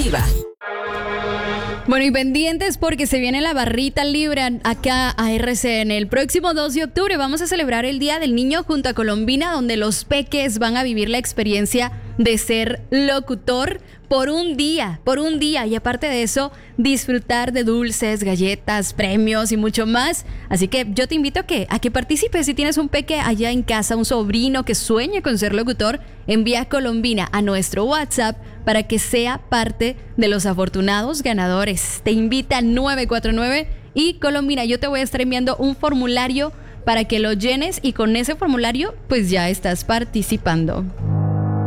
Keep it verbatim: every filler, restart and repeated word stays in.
Activa. Bueno, y pendientes porque se viene la barrita libre acá a R C N. El próximo dos de octubre vamos a celebrar el Día del Niño junto a Colombina, donde los peques van a vivir la experiencia de ser locutor por un día, por un día. Y aparte de eso, disfrutar de dulces, galletas, premios y mucho más. Así que yo te invito a que, a que participes. Si tienes un peque allá en casa, un sobrino que sueñe con ser locutor, envía Colombina a nuestro WhatsApp para que sea parte de los afortunados ganadores. Te invita nueve cuatro nueve y Colombina, yo te voy a estar enviando un formulario para que lo llenes y con ese formulario pues ya estás participando.